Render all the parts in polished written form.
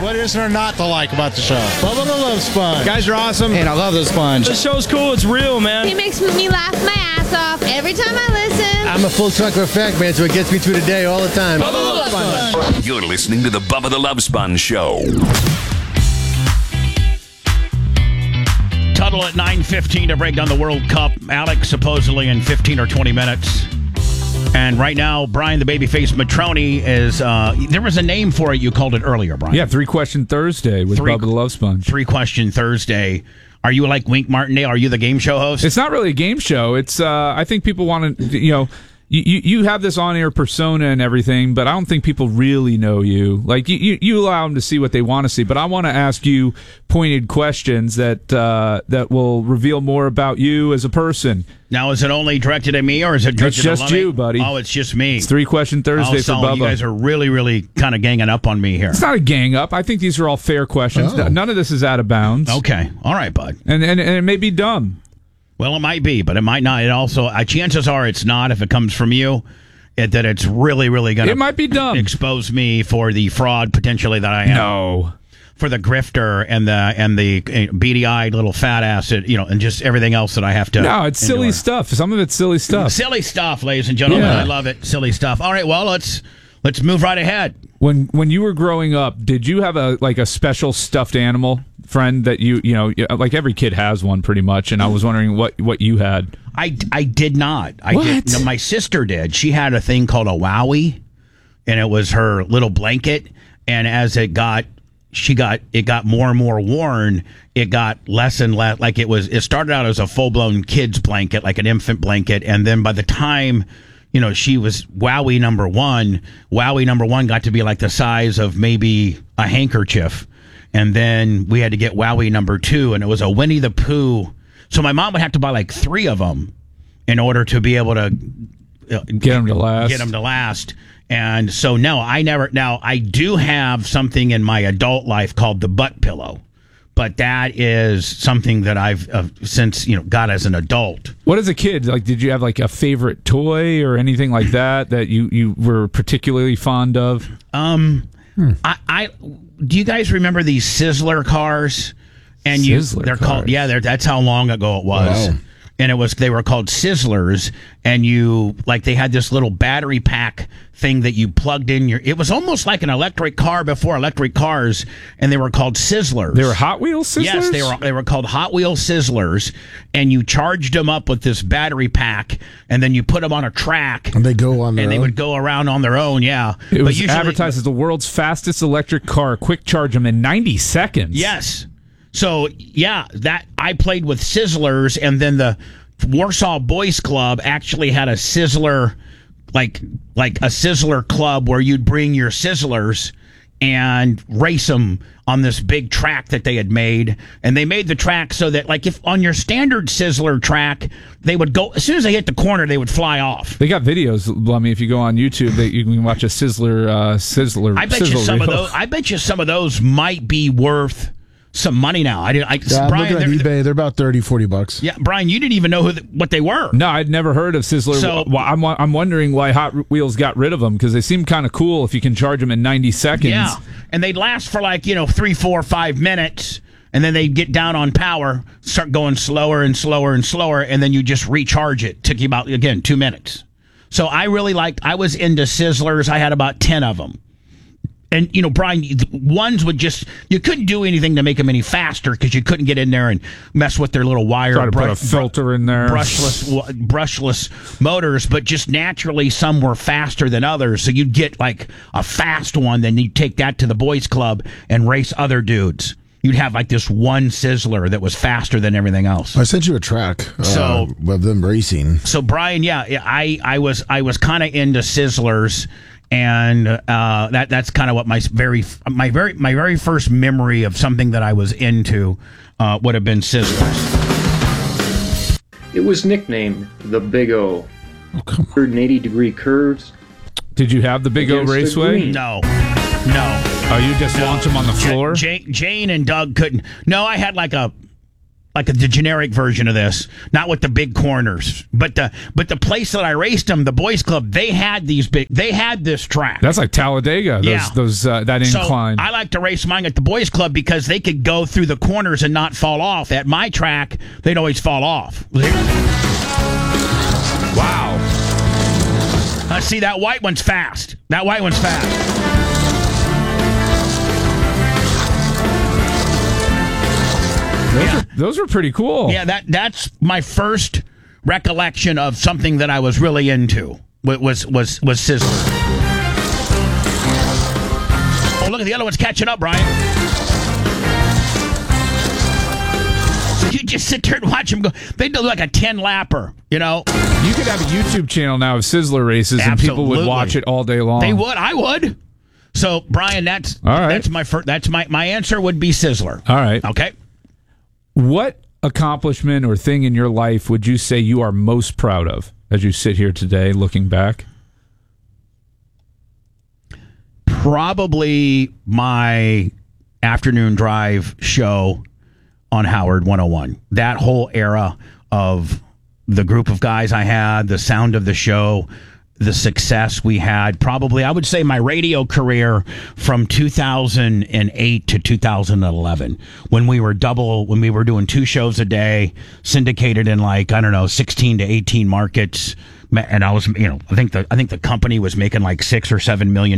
What is there not to like about the show? Bubba the Love Sponge. Guys are awesome. And I love the sponge. The show's cool. It's real, man. He makes me laugh my ass off every time I listen. I'm a full trucker effect, man, so it gets me through the day all the time. Bubba the Love Sponge. You're listening to the Bubba the Love Sponge Show. Tuttle at 9:15 to break down the World Cup. Alex supposedly in 15 or 20 minutes. And right now, Brian the Babyface Matroni is, there was a name for it. You called it earlier, Brian. Yeah, 3-Question Thursday with Bubba the Love Sponge. 3-Question Thursday. Are you like Wink Martindale? Are you the game show host? It's not really a game show. It's, I think people want to, you have this on-air persona and everything, but I don't think people really know you. Like, you allow them to see what they want to see, but I want to ask you pointed questions that will reveal more about you as a person. Now, is it only directed at me, or is it directed It's just you, buddy. Oh, it's just me. It's 3-Question Thursday for Bubba. You guys are really, really kind of ganging up on me here. It's not a gang up. I think these are all fair questions. Oh. None of this is out of bounds. Okay. All right, bud. And it may be dumb. Well, it might be, but it might not. It also, chances are it's not if it comes from you, that it's really, really going to It might be dumb. expose me for the fraud potentially that I am. No. For the grifter and the beady-eyed little fat ass, and just everything else that I have to. No, it's silly endure. stuff. Some of it's silly stuff. Silly stuff, ladies and gentlemen. Yeah. I love it. Silly stuff. All right, well, let's move right ahead. When you were growing up, did you have a special stuffed animal friend that you like every kid has one pretty much, and I was wondering what you had. I did not. What? No, my sister did. She had a thing called a Wowie, and it was her little blanket. And as it got more and more worn. It got less and less. Like it started out as a full blown kid's blanket, like an infant blanket, and then by the time she was Wowie number one. Wowie number one got to be like the size of maybe a handkerchief. And then we had to get Wowie number two, and it was a Winnie the Pooh. So my mom would have to buy like 3 of them in order to be able to get them to last. Get them to last. And so no, I do have something in my adult life called the butt pillow. But that is something that I've since got as an adult. What as a kid? Like, did you have like a favorite toy or anything like that you were particularly fond of? I do you guys remember these Sizzler cars? And they're called that's how long ago it was. Wow. And they were called Sizzlers, and they had this little battery pack thing that you plugged in it was almost like an electric car before electric cars, and they were called Sizzlers. They were Hot Wheels Sizzlers? Yes, they were called Hot Wheels Sizzlers, and you charged them up with this battery pack, and then you put them on a track. And they go on their And they own? would go around on their own, yeah. It was advertised as the world's fastest electric car. Quick charge them in 90 seconds. Yes. So, yeah, that I played with Sizzlers, and then the Warsaw Boys Club actually had a Sizzler, like a Sizzler club where you'd bring your Sizzlers and race them on this big track that they had made. And they made the track so that, like, if on your standard Sizzler track, they would go, as soon as they hit the corner, they would fly off. They got videos, Lummy. If you go on YouTube, you can watch a Sizzler. I bet you some of those might be worth some money now. I'm Brian, looking at eBay. They're about $30-$40. Yeah, Brian, you didn't even know what they were. No, I'd never heard of Sizzler. So, I'm wondering why Hot Wheels got rid of them, because they seem kind of cool if you can charge them in 90 seconds. Yeah, and they'd last for 3, 4, 5 minutes, and then they'd get down on power, start going slower and slower and slower, and then you just recharge it. Took you about, again, 2 minutes. So I was into Sizzlers. I had about 10 of them. And, Brian, ones you couldn't do anything to make them any faster because you couldn't get in there and mess with their little wire. Try to put a filter in there. Brushless motors, but just naturally some were faster than others. So you'd get like a fast one, then you'd take that to the boys club and race other dudes. You'd have like this one Sizzler that was faster than everything else. I sent you a track of them racing. So, Brian, I was kind of into Sizzlers. And that's kind of what my very first memory of something that I was into would have been Sizzlers. It was nicknamed the Big O. 180-degree curves. Did you have the Big O Raceway? No. Oh, you just launch them on the floor? Jane and Doug couldn't. No, I had like a like the generic version of this, not with the big corners, but the place that I raced them, the Boys Club, they had this track. That's like Talladega. That incline. So I like to race mine at the Boys Club because they could go through the corners and not fall off. At my track, they'd always fall off. Wow. See, that white one's fast. Those are pretty cool. Yeah, that's my first recollection of something that I was really into. Was Sizzler. Oh, look at the other one's catching up, Brian. So you just sit there and watch them go. They do like a 10-lapper, You could have a YouTube channel now of Sizzler races, and people would watch it all day long. They would. I would. So, Brian, that's all right. That's my first. That's my answer would be Sizzler. All right. Okay. What accomplishment or thing in your life would you say you are most proud of as you sit here today looking back? Probably my afternoon drive show on Howard 101. That whole era of the group of guys I had, the sound of the show, the success we had. Probably, I would say my radio career from 2008 to 2011, when we were doing 2 shows a day, syndicated in 16 to 18 markets. And I was, I think the company was making like $6 or $7 million.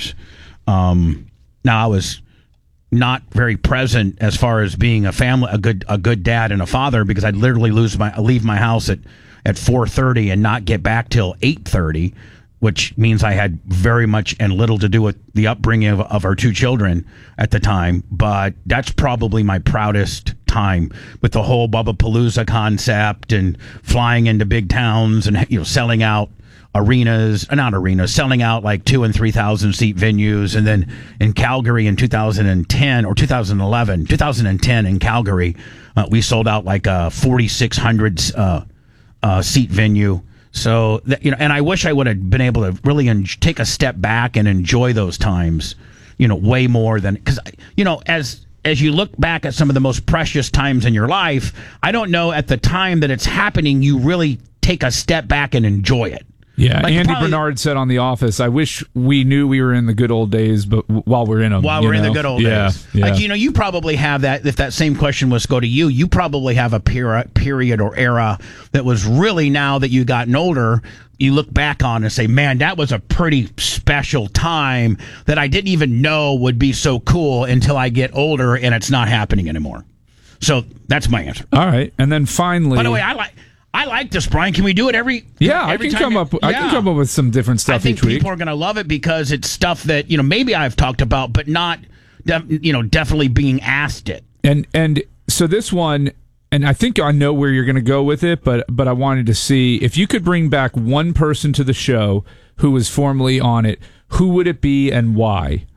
Now I was not very present as far as being a good dad and a father, because I'd literally leave my house at 4:30 and not get back till 8:30, which means I had very much and little to do with the upbringing of our 2 children at the time. But that's probably my proudest time, with the whole Bubba Palooza concept and flying into big towns and selling out selling out like 2,000 and 3,000 seat venues. And then in Calgary in 2010 in Calgary, we sold out like a 4,600 seat venue. So and I wish I would have been able to really take a step back and enjoy those times, way more than, because as you look back at some of the most precious times in your life, I don't know at the time that it's happening, you really take a step back and enjoy it. Yeah, like Andy Bernard said on The Office, I wish we knew we were in the good old days, but while we're in them. While we're in the good old days. Yeah. Like, you probably have that, if that same question was to go to you, you probably have a period or era that was really, now that you've gotten older, you look back on and say, man, that was a pretty special time that I didn't even know would be so cool until I get older and it's not happening anymore. So that's my answer. All right. And then finally... By the way, I like this, Brian. Can we do it every? Yeah, every I can come up with some different stuff each week. I think people are going to love it because it's stuff that maybe I've talked about, but not definitely being asked it. And so this one, and I think I know where you're going to go with it, but I wanted to see if you could bring back one person to the show who was formerly on it. Who would it be and why?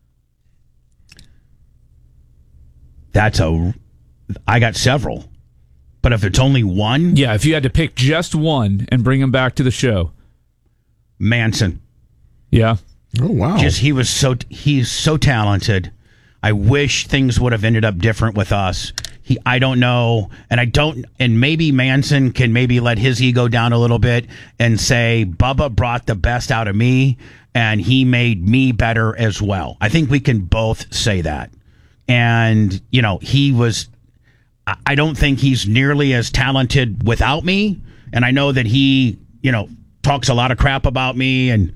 I got several. But if it's only one? Yeah, if you had to pick just one and bring him back to the show. Manson. Yeah. Oh, wow. He's so talented. I wish things would have ended up different with us. I don't know, and maybe Manson can maybe let his ego down a little bit and say, Bubba brought the best out of me, and he made me better as well. I think we can both say that. And, I don't think he's nearly as talented without me, and I know that he, talks a lot of crap about me and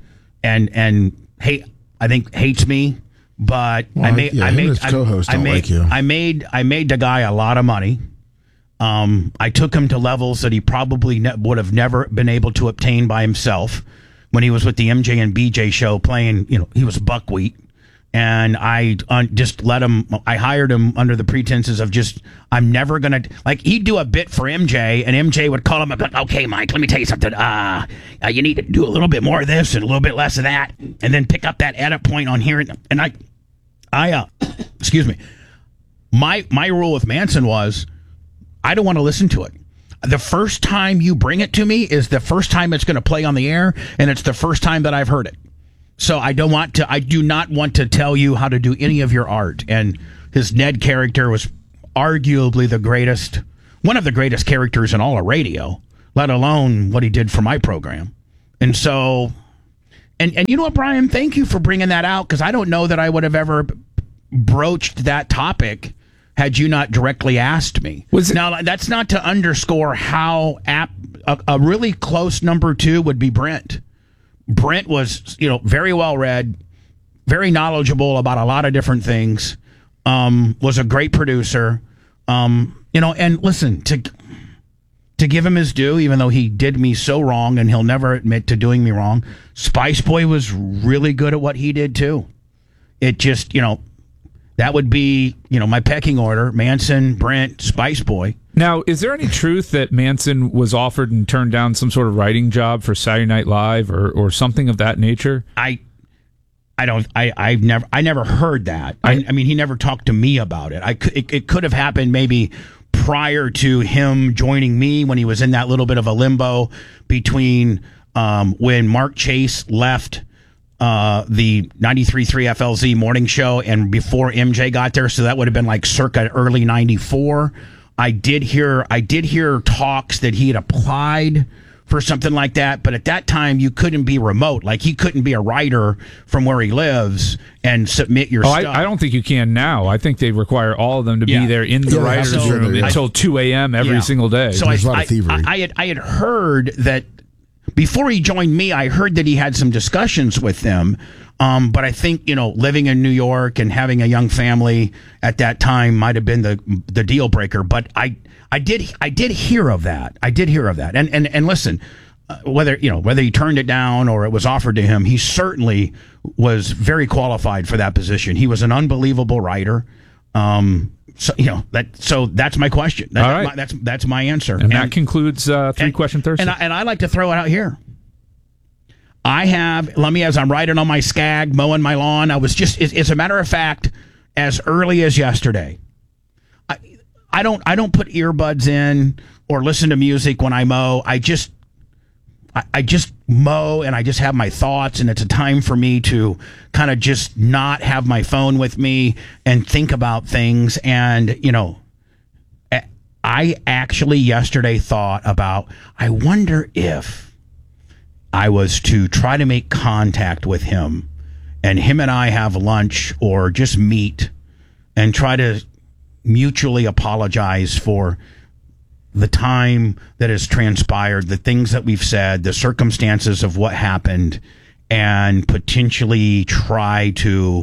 hates me. But I made the guy a lot of money. I took him to levels that he probably would have never been able to obtain by himself when he was with the MJ and BJ show playing. He was buckwheat. And I just let him, I hired him under the pretenses of I'm never going to, he'd do a bit for MJ, and MJ would call him up, like, okay, Mike, let me tell you something. You need to do a little bit more of this and a little bit less of that, and then pick up that edit point on here. And I excuse me. My rule with Manson was, I don't want to listen to it. The first time you bring it to me is the first time it's going to play on the air, and it's the first time that I've heard it. So I do not want to tell you how to do any of your art. And his Ned character was arguably the greatest one of the greatest characters in all of radio, let alone what he did for my program. And so, and you know what, Brian, thank you for bringing that out, because I don't know that I would have ever broached that topic had you not directly asked me. Now, that's not to underscore how a really close number 2 would be Brent. Brent was, very well read, very knowledgeable about a lot of different things, was a great producer, and listen, to give him his due, even though he did me so wrong and he'll never admit to doing me wrong, Spice Boy was really good at what he did too. It just, that would be, my pecking order: Manson, Brent, Spice Boy. Now, is there any truth that Manson was offered and turned down some sort of writing job for Saturday Night Live or something of that nature? I never heard that. I mean, he never talked to me about it. It could have happened maybe prior to him joining me, when he was in that little bit of a limbo between when Mark Chase left the 93.3 FLZ morning show and before MJ got there. So that would have been like circa early 94. I did hear talks that he had applied for something like that, but at that time you couldn't be remote. Like, he couldn't be a writer from where he lives and submit your stuff. I don't think you can now. I think they require all of them to be there in the writer's room until 2 a.m. every single day. So There's a lot of thievery. I had heard that before he joined me, I heard that he had some discussions with them. But I think, living in New York and having a young family at that time might have been the deal breaker. But I did hear of that. And listen, whether he turned it down or it was offered to him, he certainly was very qualified for that position. He was an unbelievable writer. So that's my question. All right. That's my answer. And that concludes 3-Question Thursday. And I like to throw it out here. As I'm riding on my Skag, mowing my lawn, I was just, as a matter of fact, as early as yesterday, I don't put earbuds in or listen to music when I mow. I just mow, and I just have my thoughts, and it's a time for me to kind of just not have my phone with me and think about things. And, I actually yesterday thought about, I wonder if I was to try to make contact with him and I have lunch or just meet and try to mutually apologize for the time that has transpired, the things that we've said, the circumstances of what happened, and potentially try to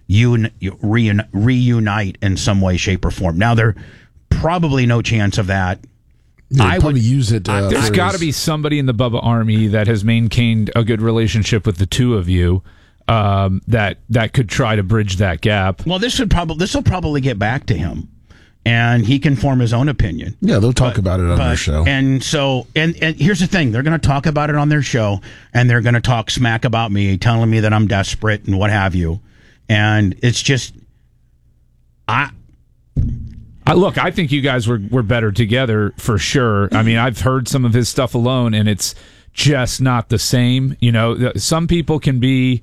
reunite in some way, shape, or form. Now, there probably no chance of that. I would use it. There's got to be somebody in the Bubba Army that has maintained a good relationship with the two of you that could try to bridge that gap. Well, this will probably get back to him, and he can form his own opinion. Yeah, they'll talk about it on their show. And so, and here's the thing: they're going to talk about it on their show, and they're going to talk smack about me, telling me that I'm desperate and what have you. And it's just, look, I think you guys were better together for sure. I mean, I've heard some of his stuff alone, and it's just not the same. Some people can be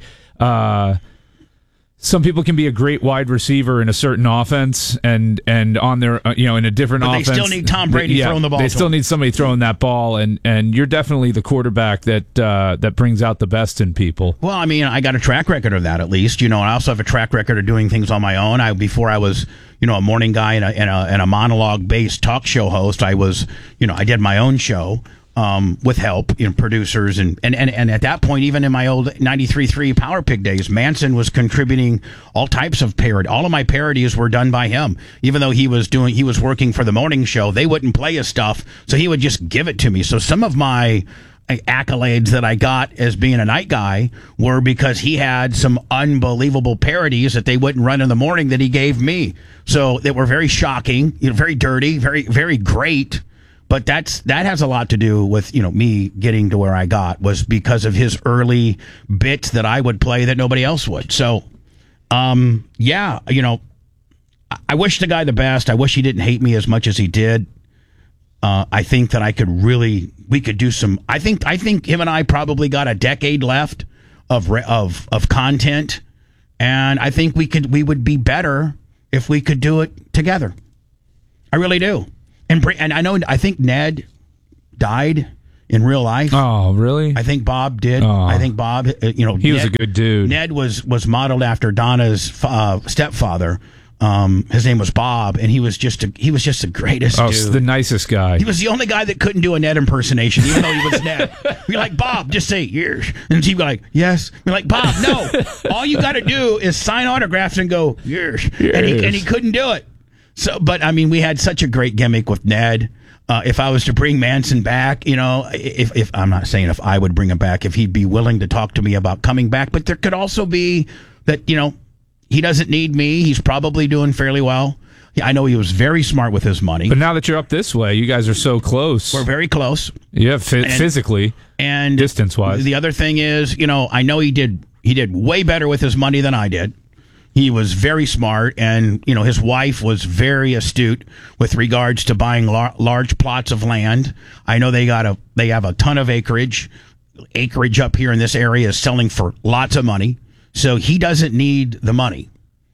a great wide receiver in a certain offense, and on their in a different offense. They still need Tom Brady throwing the ball. They still need somebody throwing that ball, and you're definitely the quarterback that brings out the best in people. Well, I mean, I got a track record of that, at least. I also have a track record of doing things on my own. Before I was a morning guy and a monologue based talk show host, I was I did my own show. With help, producers, and at that point, even in my old 93.3 Power Pig days, Manson was contributing all types of parody. All of my parodies were done by him. Even though he was working for the morning show, they wouldn't play his stuff, so he would just give it to me. So some of my accolades that I got as being a night guy were because he had some unbelievable parodies that they wouldn't run in the morning that he gave me. So they were very shocking, very dirty, very, very great. But that has a lot to do with, me getting to where I got, was because of his early bits that I would play that nobody else would. So, I wish the guy the best. I wish he didn't hate me as much as he did. I think that we could do some, I think him and I probably got a decade left of content. And I think we would be better if we could do it together. I really do. And I think Ned died in real life. Oh, really? I think Bob did. Oh. I think Bob, he was a good dude. Ned was modeled after Donna's stepfather. His name was Bob, and he was just the greatest dude. The nicest guy. He was the only guy that couldn't do a Ned impersonation, even though he was Ned. Be like, Bob, just say yes, and he'd be like, yes. Be like, Bob, no. All you got to do is sign autographs and go yes, and he couldn't do it. So, but I mean, we had such a great gimmick with Ned. If I was to bring Manson back, if I'm not saying if I would bring him back, if he'd be willing to talk to me about coming back, but there could also be that, he doesn't need me. He's probably doing fairly well. I know he was very smart with his money. But now that you're up this way, you guys are so close. We're very close. Yeah, physically and distance-wise. The other thing is, I know he did way better with his money than I did. He was very smart, and his wife was very astute with regards to buying large plots of land. I know they have a ton of acreage. Acreage up here in this area is selling for lots of money, so he doesn't need the money.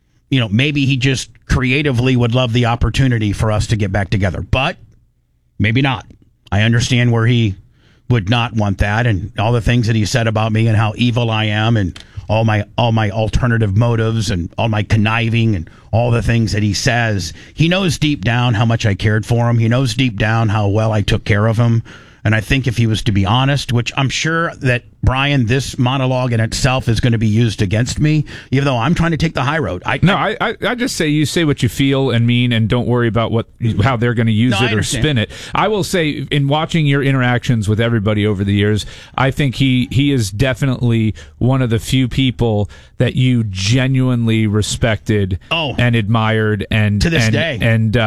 Maybe he just creatively would love the opportunity for us to get back together, but maybe not. I understand where he would not want that, and all the things that he said about me and how evil I am, and all my alternative motives and all my conniving and all the things that he says. He knows deep down how much I cared for him. He knows deep down how well I took care of him. And I think if he was to be honest, which I'm sure that, Brian, this monologue in itself is going to be used against me, even though I'm trying to take the high road. I just say you say what you feel and mean, and don't worry about how they're going to use it or spin it. I will say, in watching your interactions with everybody over the years, I think he is definitely one of the few people that you genuinely respected and admired, and to this day,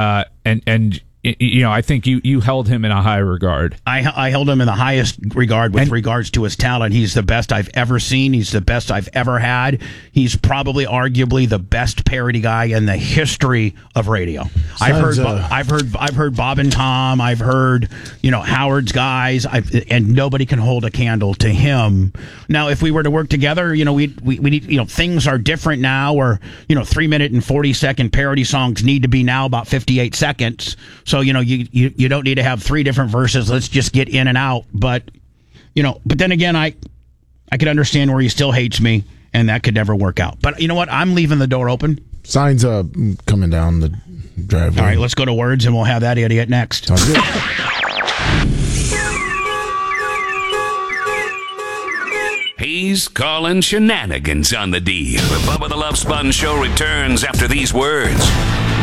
and I think you held him in a high regard. I held him in the highest regard with regards to his talent. He's the best I've ever seen. He's the best I've ever had. He's probably arguably the best parody guy in the history of radio. I've heard Bob and Tom. I've heard Howard's guys. And nobody can hold a candle to him. Now, if we were to work together, we need things are different now. Or 3 minute and 40-second parody songs need to be now about 58 seconds. So, you don't need to have 3 different verses. Let's just get in and out. But then again, I could understand where he still hates me, and that could never work out. But you know what? I'm leaving the door open. Signs up coming down the driveway. All right, let's go to words, and we'll have that idiot next. Sounds good. He's calling shenanigans on the D. The Bubba the Love Sponge Show returns after these words.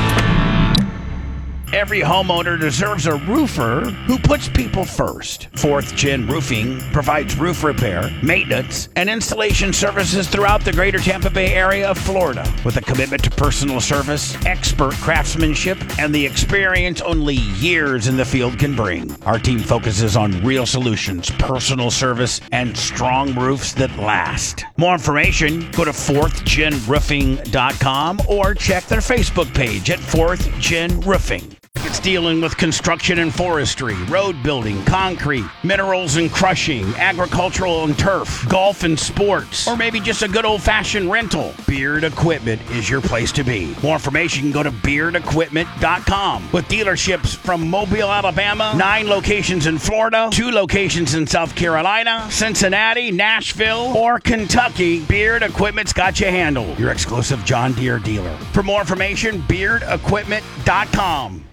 Every homeowner deserves a roofer who puts people first. 4th Gen Roofing provides roof repair, maintenance, and installation services throughout the greater Tampa Bay area of Florida with a commitment to personal service, expert craftsmanship, and the experience only years in the field can bring. Our team focuses on real solutions, personal service, and strong roofs that last. More information, go to 4thgenroofing.com or check their Facebook page at 4th Gen Roofing. It's dealing with construction and forestry, road building, concrete, minerals and crushing, agricultural and turf, golf and sports, or maybe just a good old-fashioned rental. Beard Equipment is your place to be. More information, you can go to beardequipment.com. With dealerships from Mobile, Alabama, 9 locations in Florida, 2 locations in South Carolina, Cincinnati, Nashville, or Kentucky, Beard Equipment's got you handled. Your exclusive John Deere dealer. For more information, beardequipment.com.